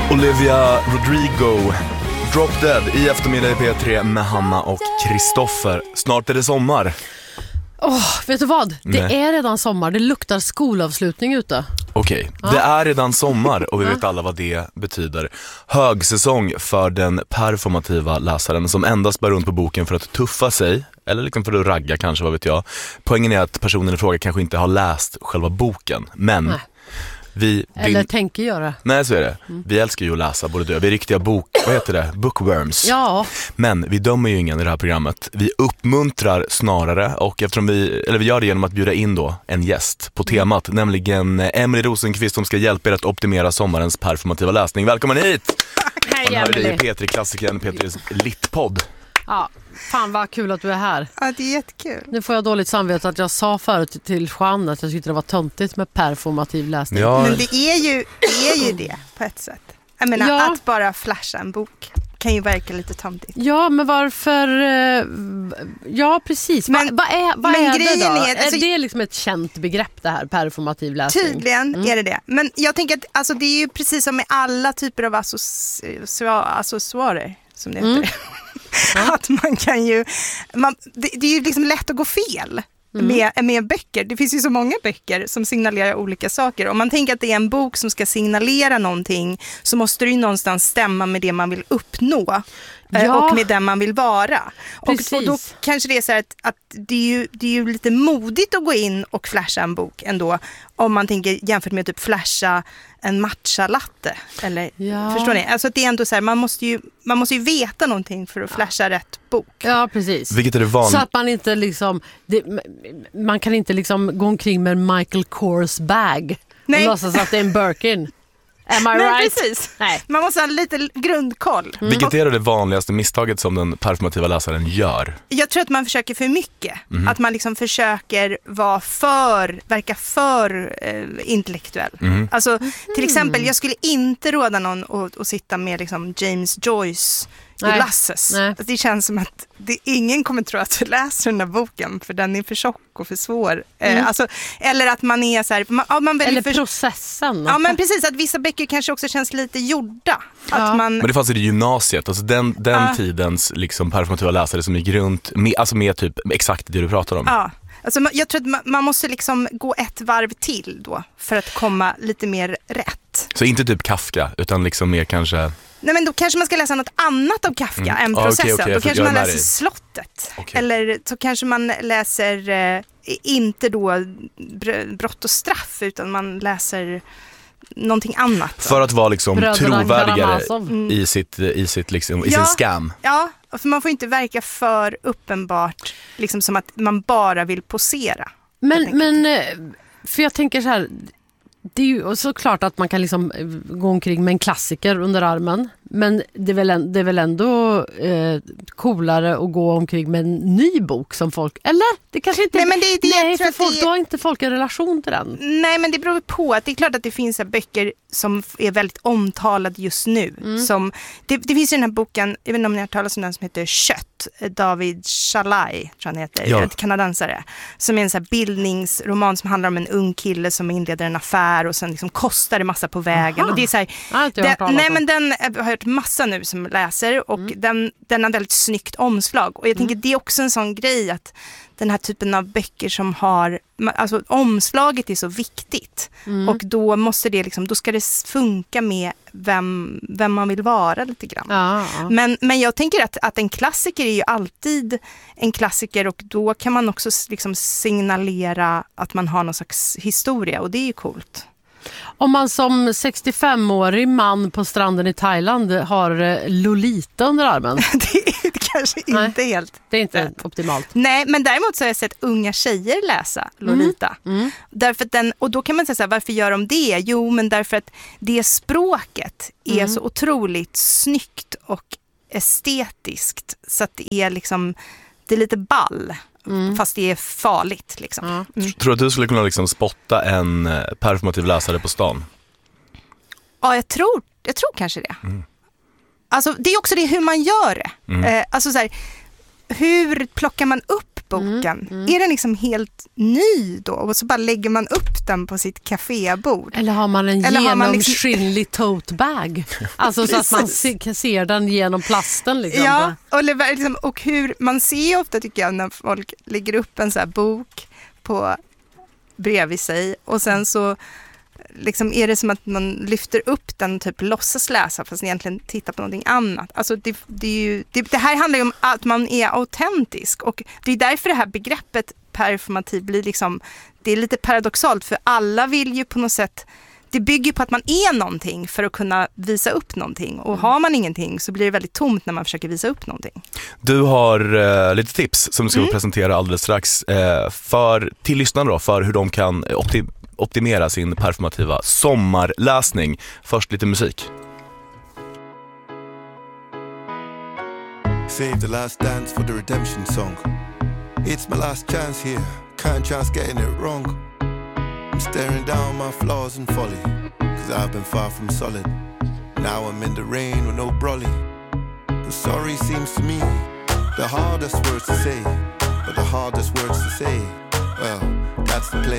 Olivia Rodrigo, Drop Dead i eftermiddag i P3 med Hanna och Kristoffer. Snart är det sommar. Vet du vad? Det är redan sommar, det luktar skolavslutning ute. Okej, det är redan sommar och vi vet alla vad det betyder. Högsäsong för den performativa läsaren som endast bär runt på boken för att tuffa sig. Eller liksom för att ragga kanske, vad vet jag. Poängen är att personen i fråga kanske inte har läst själva boken. Men eller tänker göra. Nej, så är det. Vi älskar ju att läsa, både du. Vi är riktiga bookworms. Ja. Men vi dömer ju ingen i det här programmet. Vi uppmuntrar snarare. Och eftersom vi gör det genom att bjuda in då en gäst på temat, nämligen Emily Rosenqvist som ska hjälpa er att optimera sommarens performativa läsning. Välkommen hit! Hej Emily! Det är P3-klassikern, P3s Littpodd. Ja, fan vad kul att du är här. Ja, det är jättekul. Nu får jag dåligt samvete att jag sa förut till Jean att jag tyckte det var töntigt med performativ läsning. Ja. Men det är ju det på ett sätt. Jag menar, att bara flasha en bok kan ju verka lite töntigt. Ja, men varför... Ja, precis. Men, vad är grejen det då? Alltså, är det liksom ett känt begrepp det här, performativ läsning? Tydligen är det. Men jag tänker att alltså, det är ju precis som med alla typer av accessoarer som det heter. Att man kan ju... det är ju liksom lätt att gå fel med böcker. Det finns ju så många böcker som signalerar olika saker. Om man tänker att det är en bok som ska signalera någonting så måste det ju någonstans stämma med det man vill uppnå. Och med den man vill vara. Och då kanske det är så här att det är ju lite modigt att gå in och flasha en bok ändå. Om man tänker jämfört med typ flasha en matcha-latte. Eller, förstår ni? Alltså att det är ändå så här, man måste ju veta någonting för att flasha rätt bok. Ja, precis. Vilket är det vanliga? Så att man inte liksom... man kan inte liksom gå omkring med en Michael Kors bag. Och låtsas att det är en Birkin. Am I right? Precis. Nej. Man måste ha lite grundkoll. Vilket är det vanligaste misstaget som den performativa läsaren gör? Jag tror att man försöker för mycket. Att man liksom försöker verka för intellektuell. Alltså, till exempel, jag skulle inte råda någon att sitta med liksom James Joyce i Lasses. Alltså, det känns som att ingen kommer tro att du läser den där boken för den är för tjock och för svår. Alltså, eller att man är så här... eller processen. Ja, men precis. Att vissa böcker kanske också känns lite gjorda. Att Men det fanns i det gymnasiet. Alltså den tidens liksom performativa läsare som gick runt med typ exakt det du pratar om. Ja. Alltså, jag tror att man måste liksom gå ett varv till då för att komma lite mer rätt. Så inte typ Kafka utan liksom mer kanske... Nej, men då kanske man ska läsa något annat av Kafka än processen. Okay, då kanske man läser det. Slottet. Okay. Eller så kanske man läser inte då Brott och straff utan man läser någonting annat. Då. För att vara liksom trovärdigare i sitt liksom, i sin scam. Ja, för man får inte verka för uppenbart liksom som att man bara vill posera. Men för jag tänker så här, det är ju såklart att man kan liksom gå omkring med en klassiker under armen. Men det är väl ändå coolare att gå omkring med en ny bok som folk... Eller? Det kanske inte... Nej, men då har inte folk en relation till den. Nej, men det beror på att det är klart att det finns böcker som är väldigt omtalade just nu. Som, det finns ju den här boken, jag vet inte om ni har talat om den, som heter Kött. David Shalai, tror han heter, ett kanadensare. Som är en så här bildningsroman som handlar om en ung kille som inleder en affär och sen liksom kostar det massa på vägen. Aha. Och det är så här, men den har jag hört massa nu som läser och den har väldigt snyggt omslag. Och jag tänker det är också en sån grej att den här typen av böcker som har, alltså omslaget är så viktigt och då måste det liksom, då ska det funka med vem man vill vara lite grann. Ja. Men jag tänker att en klassiker är ju alltid en klassiker och då kan man också liksom signalera att man har någon slags historia och det är ju coolt. Om man som 65-årig man på stranden i Thailand har Lolita under armen. Det är kanske inte helt... Det är inte optimalt. Nej, men däremot så har jag sett unga tjejer läsa Lolita. Därför att och då kan man säga så här, varför gör de det? Jo, men därför att det språket är så otroligt snyggt och estetiskt så att det är liksom, det är lite ball. Fast det är farligt liksom. Tror du att du skulle kunna liksom spotta en performativ läsare på stan? Ja, jag tror kanske det. Alltså, det är också det hur man gör det. Alltså så här, hur plockar man upp boken, är den liksom helt ny då? Och så bara lägger man upp den på sitt kafébord. Eller har man en genomskinlig tote bag? Alltså så att man ser den genom plasten. Liksom. Ja, och hur man ser ofta tycker jag när folk lägger upp en så här bok bredvid sig och sen så liksom är det som att man lyfter upp den typ låtsas läsa fast egentligen tittar på någonting annat. Alltså det här handlar ju om att man är autentisk och det är därför det här begreppet performativ blir liksom, det är lite paradoxalt för alla vill ju på något sätt, det bygger på att man är någonting för att kunna visa upp någonting och har man ingenting så blir det väldigt tomt när man försöker visa upp någonting. Du har lite tips som du ska presentera alldeles strax till lyssnarna då, för hur de kan optimera sin performativa sommarläsning. Först lite musik. Save the last dance for the redemption song. It's my last chance here, can't chance getting it wrong. I'm staring down my flaws and folly, 'cause I've been far from solid. Now I'm in the rain with no brolly. The sorry seems to me the hardest words to say, but the hardest words to say, well, that's the place.